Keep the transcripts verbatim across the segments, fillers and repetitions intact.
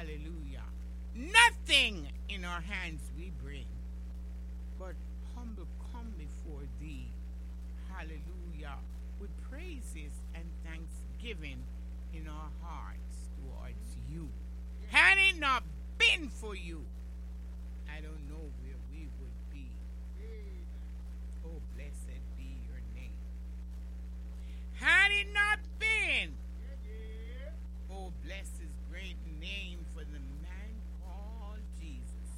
Hallelujah. Nothing in our hands we bring, but humble come before thee. Hallelujah. With praises and thanksgiving in our hearts towards you. Had it not been for you, I don't know where we would be. Oh, blessed be your name. Had it not been, oh, bless his great name for the man called Jesus,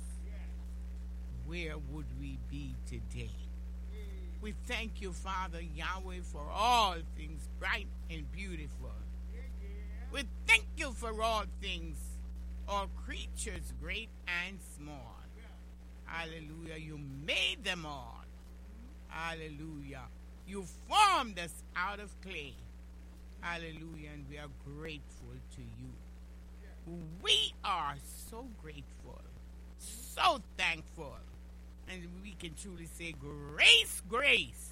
where would we be today? We thank you, Father Yahweh, for all things bright and beautiful. We thank you for all things, all creatures great and small. Hallelujah. You made them all. Hallelujah. You formed us out of clay. Hallelujah. And we are grateful to you. We are so grateful, so thankful. And we can truly say grace, grace.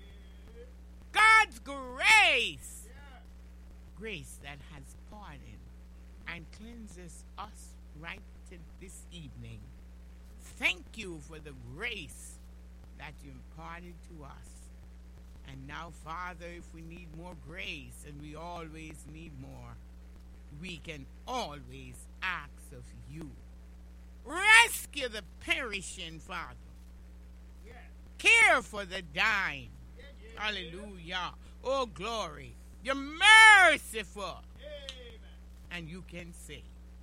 God's grace. Grace that has pardoned and cleanses us right to this evening. Thank you for the grace that you imparted to us. And now, Father, if we need more grace, and we always need more, we can always ask of you. Rescue the perishing, Father. Yes. Care for the dying. Yes, yes, hallelujah. Yes. Oh, glory. You're merciful. Amen. And you can say,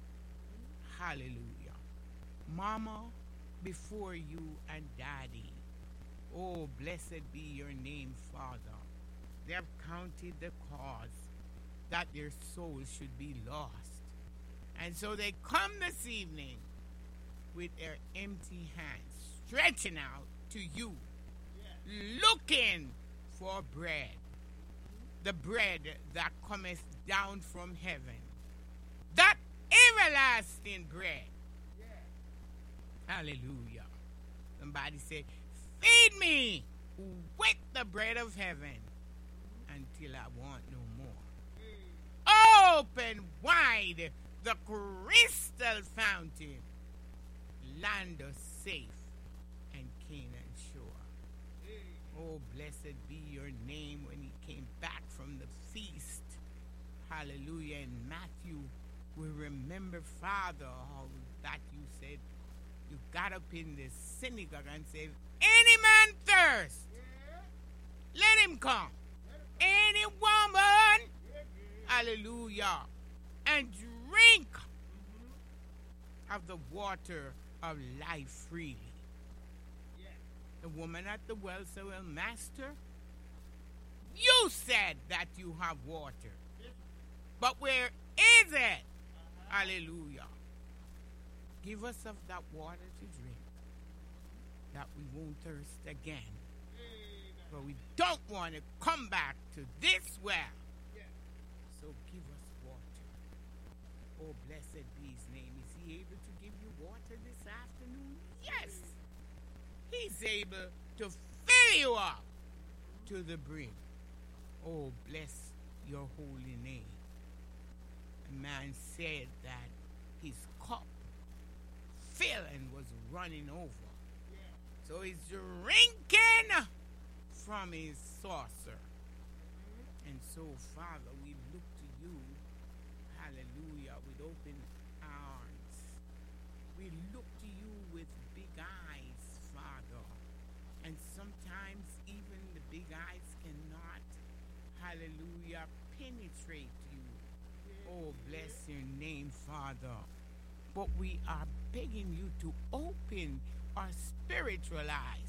hallelujah. Mama, before you and Daddy, oh, blessed be your name, Father. They have counted the cause that their souls should be lost. And so they come this evening with their empty hands, stretching out to you, yes. Looking for bread, the bread that cometh down from heaven, that everlasting bread. Yes. Hallelujah. Somebody say, feed me with the bread of heaven until I want no more. Open wide the crystal fountain, land us safe and Canaan shore. Oh, blessed be your name. When he came back from the feast, hallelujah, in Matthew, we remember, Father, how that you said, you got up in the synagogue and said, any man thirst, yeah. Let him come. Any woman, yeah, yeah. Hallelujah, and drink mm-hmm. of the water of life freely. Yeah. The woman at the well said, well, Master, you said that you have water, yeah. But where is it? Uh-huh. Hallelujah. Give us of that water to drink, that we won't thirst again. Amen. But we don't want to come back to this well. Yeah. So give us water. Oh, blessed be his name. Is he able to give you water this afternoon? Yes. He's able to fill you up to the brim. Oh, bless your holy name. A man said that his cup filled and was running over. Yeah. So he's drinking from his saucer. Mm-hmm. And so, Father, we look to you, hallelujah, with open arms. We look to you with big eyes, Father. And sometimes even the big eyes cannot, hallelujah, penetrate you. Yeah. Oh, bless your name, Father. But we are begging you to open our spiritual eyes,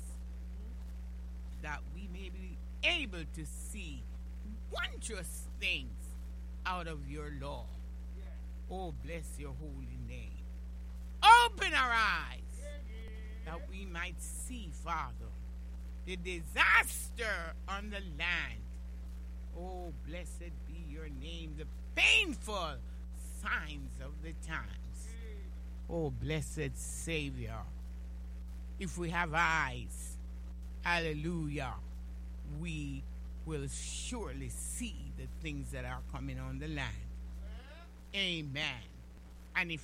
that we may be able to see wondrous things out of your law. Yeah. Oh, bless your holy name. Open our eyes, yeah. that we might see, Father, the disaster on the land. Oh, blessed be your name, the painful signs of the times. Oh, blessed Savior, if we have eyes, hallelujah, we will surely see the things that are coming on the land. Amen. And if